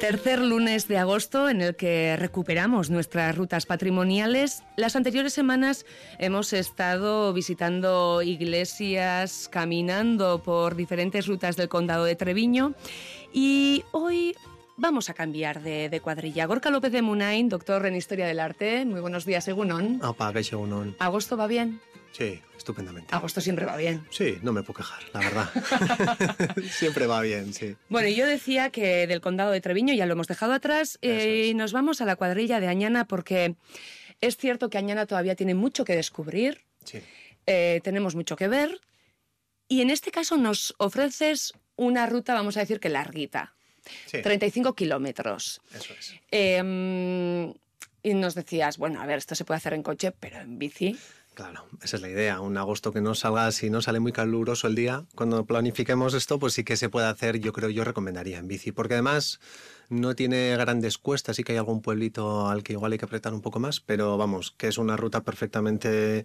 Tercer lunes de agosto en el que recuperamos nuestras rutas patrimoniales. Las anteriores semanas hemos estado visitando iglesias, caminando por diferentes rutas del Condado de Treviño y hoy vamos a cambiar de cuadrilla. Gorka López de Munain, doctor en Historia del Arte. Muy buenos días, egunon. Apa, kaixo egunon. ¿Agosto va bien? Sí, estupendamente. Agosto siempre va bien. Sí, no me puedo quejar, la verdad. Siempre va bien, sí. Bueno, yo decía que del Condado de Treviño ya lo hemos dejado atrás y nos vamos a la cuadrilla de Añana porque es cierto que Añana todavía tiene mucho que descubrir, Sí. Tenemos mucho que ver y en este caso nos ofreces una ruta, vamos a decir que larguita, Sí. 35 kilómetros. Eso es. Y nos decías, bueno, a ver, esto se puede hacer en coche, pero en bici... Claro, esa es la idea. Un agosto que no salga, si no sale muy caluroso el día, cuando planifiquemos esto, pues sí que se puede hacer, yo recomendaría en bici, porque además no tiene grandes cuestas, sí que hay algún pueblito al que igual hay que apretar un poco más, pero vamos, que es una ruta perfectamente,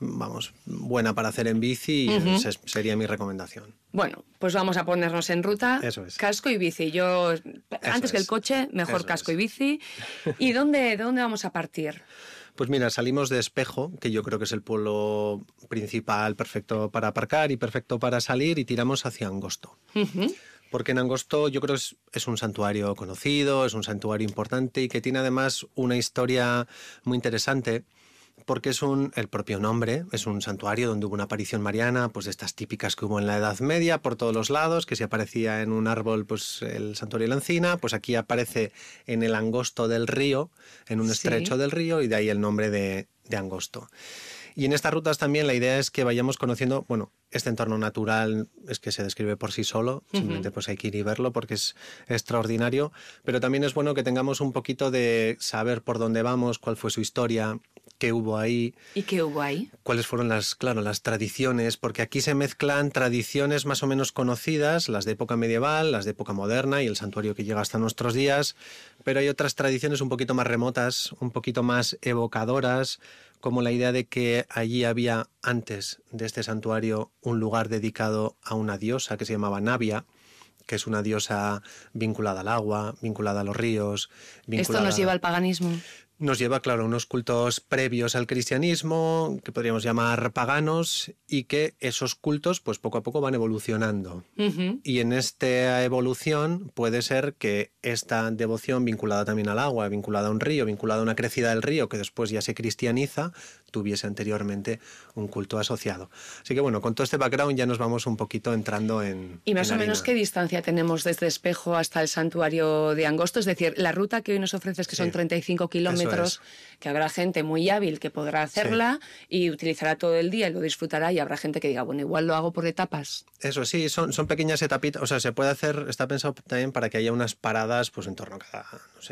buena para hacer en bici y esa sería mi recomendación. Bueno, pues vamos a ponernos en ruta. Eso es. Casco y bici. Antes que el coche, mejor Eso casco es. y bici. ¿Y dónde vamos a partir? Pues mira, salimos de Espejo, que yo creo que es el pueblo principal perfecto para aparcar y perfecto para salir, y tiramos hacia Angosto. Porque en Angosto yo creo que es un santuario conocido, es un santuario importante y que tiene además una historia muy interesante. Porque el propio nombre, es un santuario donde hubo una aparición mariana, pues de estas típicas que hubo en la Edad Media por todos los lados, que si aparecía en un árbol, pues el santuario de la encina, pues aquí aparece en el angosto del río, en un estrecho del río, y de ahí el nombre de Angosto. Y en estas rutas también la idea es que vayamos conociendo, este entorno natural es que se describe por sí solo, simplemente pues hay que ir y verlo porque es extraordinario, pero también es bueno que tengamos un poquito de saber por dónde vamos, cuál fue su historia, qué hubo ahí. ¿Y qué hubo ahí? Cuáles fueron las tradiciones, porque aquí se mezclan tradiciones más o menos conocidas, las de época medieval, las de época moderna y el santuario que llega hasta nuestros días, pero hay otras tradiciones un poquito más remotas, un poquito más evocadoras, como la idea de que allí había antes de este santuario un lugar dedicado a una diosa que se llamaba Navia, que es una diosa vinculada al agua, vinculada a los ríos. Esto nos lleva al paganismo. Nos lleva, claro, a unos cultos previos al cristianismo, que podríamos llamar paganos, y que esos cultos, pues poco a poco van evolucionando. Y en esta evolución puede ser que esta devoción vinculada también al agua, vinculada a un río, vinculada a una crecida del río, que después ya se cristianiza, tuviese anteriormente un culto asociado. Así que con todo este background ya nos vamos un poquito entrando en... ¿Y más o menos qué distancia tenemos desde Espejo hasta el santuario de Angosto? Es decir, la ruta que hoy nos ofreces, que son 35 kilómetros, que habrá gente muy hábil que podrá hacerla y utilizará todo el día y lo disfrutará, y habrá gente que diga, igual lo hago por etapas. Eso sí, son pequeñas etapitas, o sea, se puede hacer, está pensado también para que haya unas paradas pues en torno a cada,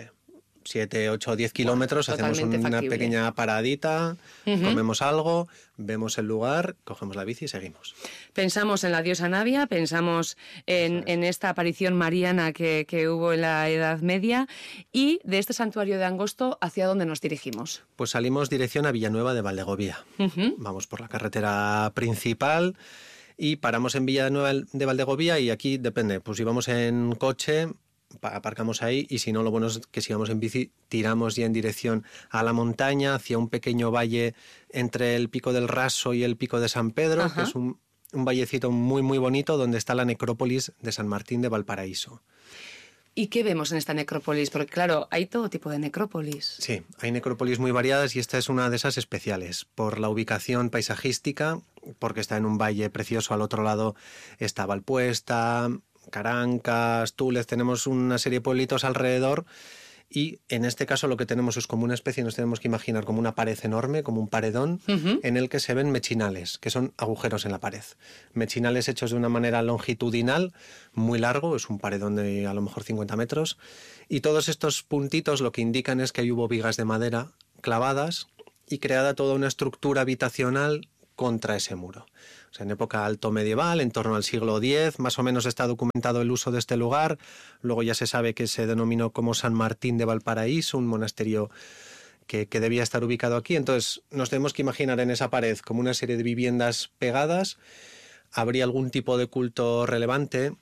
7, 8, 10 kilómetros, hacemos una factible. pequeña paradita, comemos algo, vemos el lugar, cogemos la bici y seguimos. Pensamos en la diosa Navia, pensamos en esta aparición mariana que hubo en la Edad Media, y de este santuario de Angosto, ¿hacia dónde nos dirigimos? Pues salimos dirección a Villanueva de Valdegovía. Vamos por la carretera principal y paramos en Villanueva de Valdegovía, y aquí depende, pues si vamos en coche aparcamos ahí, y si no, lo bueno es que si vamos en bici tiramos ya en dirección a la montaña, hacia un pequeño valle entre el Pico del Raso y el Pico de San Pedro, que es un vallecito muy muy bonito donde está la necrópolis de San Martín de Valparaíso. ¿Y qué vemos en esta necrópolis? Porque claro, hay todo tipo de necrópolis. Sí, hay necrópolis muy variadas y esta es una de esas especiales por la ubicación paisajística, porque está en un valle precioso. Al otro lado está Valpuesta, Carancas, Túlez, tenemos una serie de pueblitos alrededor, y en este caso lo que tenemos es como una especie, nos tenemos que imaginar como una pared enorme, como un paredón, en el que se ven mechinales, que son agujeros en la pared. Mechinales hechos de una manera longitudinal, muy largo, es un paredón de a lo mejor 50 metros, y todos estos puntitos lo que indican es que ahí hubo vigas de madera clavadas y creada toda una estructura habitacional contra ese muro. O sea, en época alto medieval, en torno al siglo X, más o menos está documentado el uso de este lugar. Luego ya se sabe que se denominó como San Martín de Valparaíso, un monasterio que debía estar ubicado aquí. Entonces nos tenemos que imaginar en esa pared como una serie de viviendas pegadas. Habría algún tipo de culto relevante.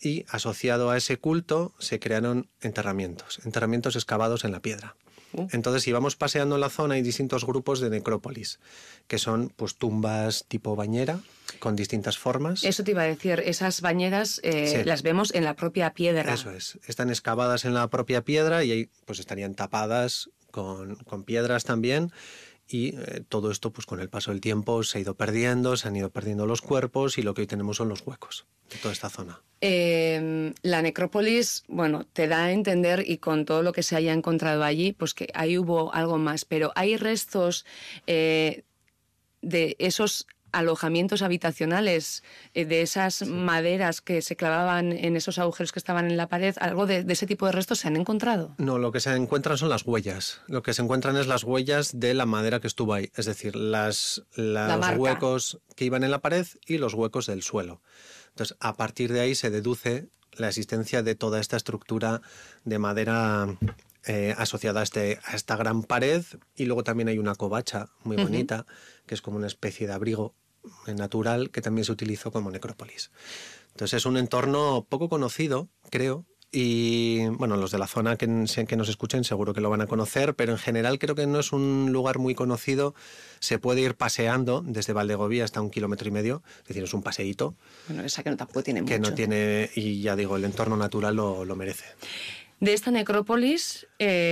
y asociado a ese culto se crearon enterramientos excavados en la piedra. Entonces, si vamos paseando en la zona, hay distintos grupos de necrópolis, que son pues tumbas tipo bañera, con distintas formas. Eso te iba a decir, esas bañeras las vemos en la propia piedra. Eso es, están excavadas en la propia piedra y ahí pues estarían tapadas con piedras también. Y todo esto, pues con el paso del tiempo, se ha ido perdiendo, se han ido perdiendo los cuerpos y lo que hoy tenemos son los huecos de toda esta zona. La necrópolis, bueno, te da a entender, y con todo lo que se haya encontrado allí, pues que ahí hubo algo más, pero hay restos de esos alojamientos habitacionales, de esas maderas que se clavaban en esos agujeros que estaban en la pared. ¿Algo de ese tipo de restos se han encontrado? No, lo que se encuentran son las huellas. Lo que se encuentran es las huellas de la madera que estuvo ahí, es decir, los huecos que iban en la pared y los huecos del suelo. Entonces, a partir de ahí se deduce la existencia de toda esta estructura de madera asociada a esta gran pared, y luego también hay una covacha muy bonita, que es como una especie de abrigo natural que también se utilizó como necrópolis. Entonces es un entorno poco conocido, creo, y bueno, los de la zona que nos escuchen seguro que lo van a conocer, pero en general creo que no es un lugar muy conocido. Se puede ir paseando desde Valdegovía hasta 1,5 kilómetros, es decir, es un paseíto. Bueno, esa que no tampoco tiene mucho. Que no tiene, y ya digo, el entorno natural lo merece. De esta necrópolis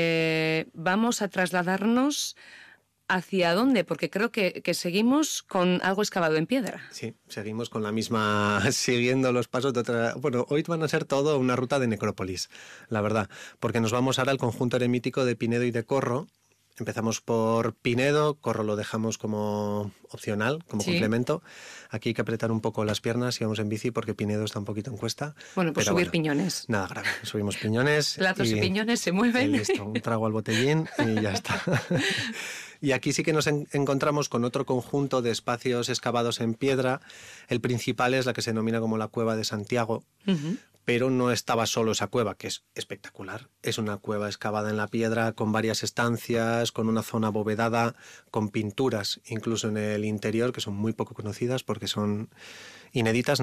vamos a trasladarnos ¿hacia dónde? Porque creo que seguimos con algo excavado en piedra. Sí, seguimos con la misma, siguiendo los pasos de otra... Bueno, hoy van a ser todo una ruta de necrópolis, la verdad, porque nos vamos ahora al conjunto eremítico de Pinedo y de Corro. Empezamos por Pinedo, Corro lo dejamos como opcional, como complemento. Aquí hay que apretar un poco las piernas y vamos en bici porque Pinedo está un poquito en cuesta. Bueno, pues subir piñones. Nada grave, subimos piñones. Platos y piñones se mueven. Y listo, un trago al botellín y ya está. Y aquí sí que nos encontramos con otro conjunto de espacios excavados en piedra. El principal es la que se denomina como la Cueva de Santiago, pero no estaba solo esa cueva, que es espectacular. Es una cueva excavada en la piedra con varias estancias, con una zona abovedada, con pinturas incluso en el interior, que son muy poco conocidas porque son inéditas,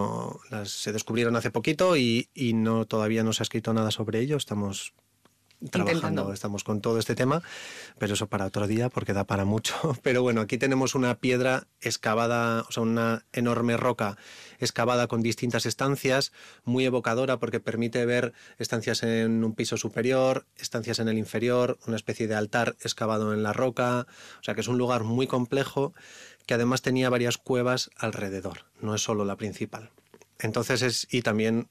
se descubrieron hace poquito y todavía no se ha escrito nada sobre ello. Estamos trabajando, estamos con todo este tema, pero eso para otro día porque da para mucho. Pero bueno, aquí tenemos una piedra excavada, o sea, una enorme roca excavada con distintas estancias, muy evocadora porque permite ver estancias en un piso superior, estancias en el inferior, una especie de altar excavado en la roca, o sea que es un lugar muy complejo que además tenía varias cuevas alrededor, no es solo la principal. Entonces y también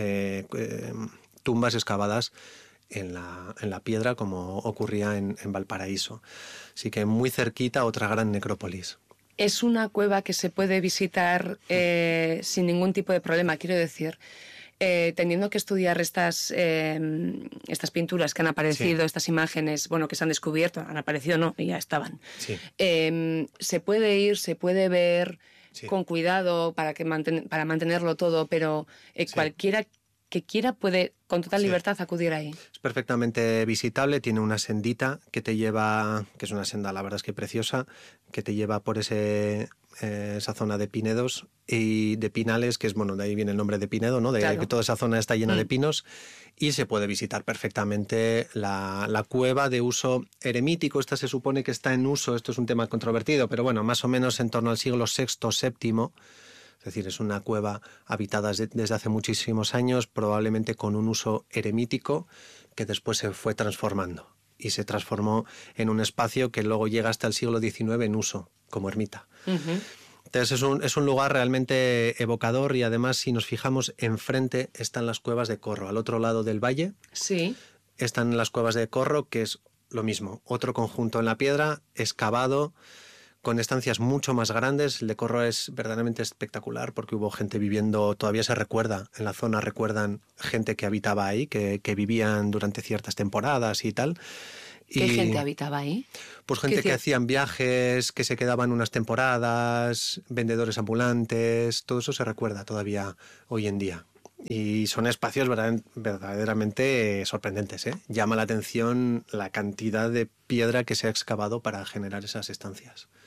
tumbas excavadas en la piedra, como ocurría en Valparaíso. Así que muy cerquita otra gran necrópolis. Es una cueva que se puede visitar sin ningún tipo de problema, quiero decir. Teniendo que estudiar estas pinturas que han aparecido, estas imágenes, bueno, que se han descubierto, han aparecido, no, ya estaban. Sí. Se puede ir, se puede ver con cuidado para mantenerlo todo, pero cualquiera que quiera puede con total libertad acudir ahí. Es perfectamente visitable, tiene una sendita que te lleva, que es una senda la verdad es que preciosa, que te lleva por esa zona de pinedos y de pinales, que es, bueno, de ahí viene el nombre de Pinedo, ¿no? Que toda esa zona está llena de pinos, y se puede visitar perfectamente la cueva de uso eremítico. Esta se supone que está en uso, esto es un tema controvertido, pero bueno, más o menos en torno al siglo VI, VII. Es decir, es una cueva habitada desde hace muchísimos años, probablemente con un uso eremítico que después se fue transformando y se transformó en un espacio que luego llega hasta el siglo XIX en uso, como ermita. Entonces es un lugar realmente evocador, y además, si nos fijamos, enfrente están las cuevas de Corro. Al otro lado del valle están las cuevas de Corro, que es lo mismo, otro conjunto en la piedra, excavado, con estancias mucho más grandes. El de Corro es verdaderamente espectacular porque hubo gente viviendo, todavía se recuerda, en la zona recuerdan gente que habitaba ahí, que vivían durante ciertas temporadas y tal. ¿Qué gente habitaba ahí? Pues gente que hacían viajes, que se quedaban unas temporadas, vendedores ambulantes, todo eso se recuerda todavía hoy en día. Y son espacios verdaderamente sorprendentes, ¿eh? Llama la atención la cantidad de piedra que se ha excavado para generar esas estancias.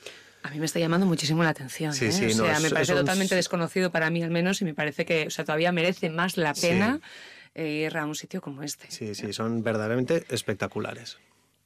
A mí me está llamando muchísimo la atención. Sí, ¿eh? sí, O sea, me parece totalmente desconocido para mí al menos, y me parece que, o sea, todavía merece más la pena ir a un sitio como este. Sí, sí, son verdaderamente espectaculares.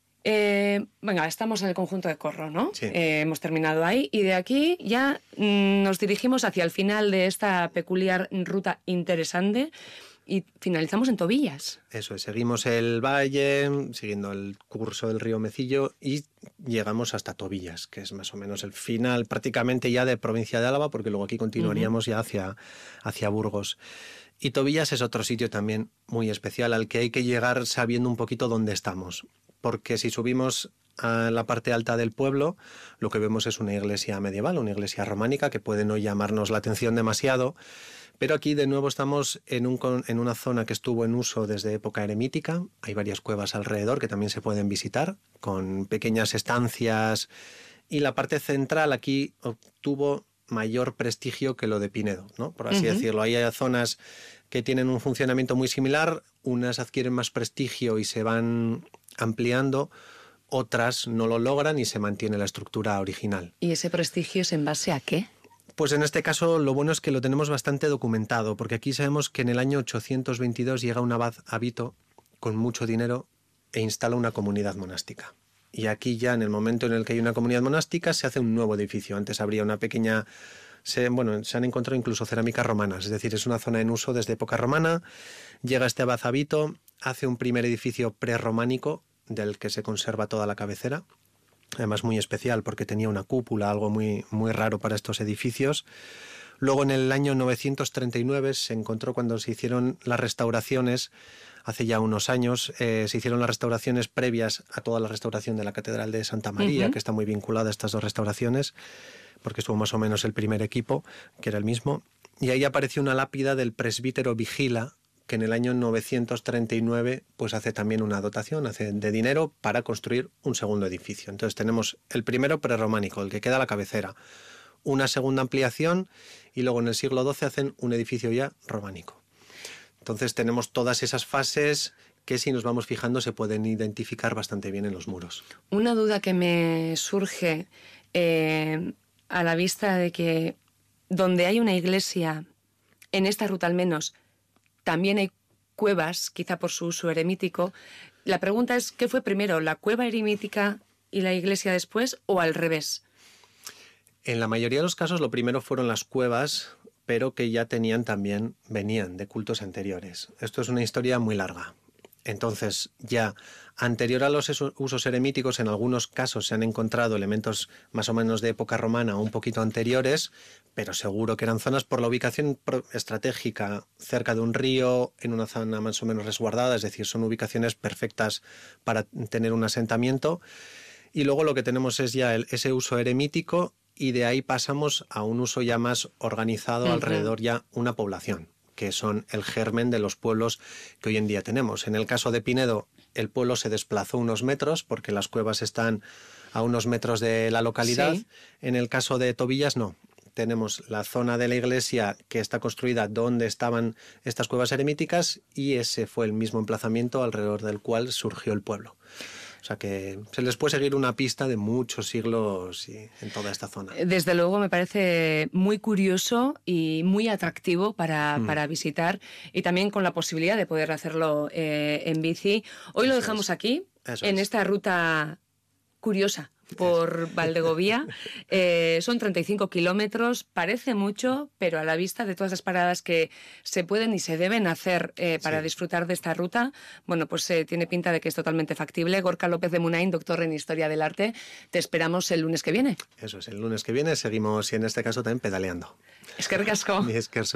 Venga, estamos en el conjunto de Corro, ¿no? Sí. Hemos terminado ahí y de aquí ya nos dirigimos hacia el final de esta peculiar ruta interesante y finalizamos en Tobillas. Eso es, seguimos el valle, siguiendo el curso del río Mecillo y llegamos hasta Tobillas, que es más o menos el final prácticamente ya de provincia de Álava, porque luego aquí continuaríamos ya hacia Burgos. Y Tobillas es otro sitio también muy especial al que hay que llegar sabiendo un poquito dónde estamos. Porque si subimos a la parte alta del pueblo, lo que vemos es una iglesia medieval, una iglesia románica, que puede no llamarnos la atención demasiado, pero aquí de nuevo estamos en una zona que estuvo en uso desde época eremítica. Hay varias cuevas alrededor que también se pueden visitar, con pequeñas estancias, y la parte central aquí obtuvo mayor prestigio que lo de Pinedo, ¿no? Por así decirlo. Ahí hay zonas que tienen un funcionamiento muy similar, unas adquieren más prestigio y se van ampliando, otras no lo logran y se mantiene la estructura original. ¿Y ese prestigio es en base a qué? Pues en este caso lo bueno es que lo tenemos bastante documentado, porque aquí sabemos que en el año 822 llega un abad a Vito con mucho dinero e instala una comunidad monástica. Y aquí ya en el momento en el que hay una comunidad monástica se hace un nuevo edificio. Antes habría una pequeña... se han encontrado incluso cerámicas romanas, es decir, es una zona en uso desde época romana. Llega este abad a Vito, hace un primer edificio prerrománico del que se conserva toda la cabecera, además muy especial porque tenía una cúpula, algo muy, muy raro para estos edificios. Luego en el año 939 se encontró, cuando se hicieron las restauraciones, hace ya unos años, se hicieron las restauraciones previas a toda la restauración de la Catedral de Santa María, que está muy vinculada a estas dos restauraciones, porque estuvo más o menos el primer equipo, que era el mismo, y ahí apareció una lápida del presbítero Vigila, que en el año 939 pues hace también una dotación, hace de dinero para construir un segundo edificio. Entonces tenemos el primero prerrománico, el que queda a la cabecera, una segunda ampliación, y luego en el siglo XII hacen un edificio ya románico. Entonces tenemos todas esas fases que, si nos vamos fijando, se pueden identificar bastante bien en los muros. Una duda que me surge a la vista de que donde hay una iglesia, en esta ruta al menos, también hay cuevas, quizá por su uso eremítico. La pregunta es, ¿qué fue primero, la cueva eremítica y la iglesia después, o al revés? En la mayoría de los casos lo primero fueron las cuevas, pero que ya venían de cultos anteriores. Esto es una historia muy larga. Entonces, ya anterior a los usos eremíticos, en algunos casos se han encontrado elementos más o menos de época romana o un poquito anteriores, pero seguro que eran zonas por la ubicación estratégica, cerca de un río, en una zona más o menos resguardada, es decir, son ubicaciones perfectas para tener un asentamiento. Y luego lo que tenemos es ya ese uso eremítico, y de ahí pasamos a un uso ya más organizado, alrededor ya una población, que son el germen de los pueblos que hoy en día tenemos. En el caso de Pinedo, el pueblo se desplazó unos metros porque las cuevas están a unos metros de la localidad. Sí. En el caso de Tobillas, no. Tenemos la zona de la iglesia que está construida donde estaban estas cuevas eremíticas, y ese fue el mismo emplazamiento alrededor del cual surgió el pueblo. O sea que se les puede seguir una pista de muchos siglos en toda esta zona. Desde luego me parece muy curioso y muy atractivo para visitar, y también con la posibilidad de poder hacerlo en bici. Hoy lo dejamos aquí, en esta ruta curiosa por Valdegovía. Son 35 kilómetros, parece mucho, pero a la vista de todas las paradas que se pueden y se deben hacer para disfrutar de esta ruta, bueno, pues tiene pinta de que es totalmente factible. Gorka López de Munain, doctor en Historia del Arte, te esperamos el lunes que viene. Eso es, el lunes que viene seguimos, y en este caso también pedaleando. Eskerrik asko. Esker zuri.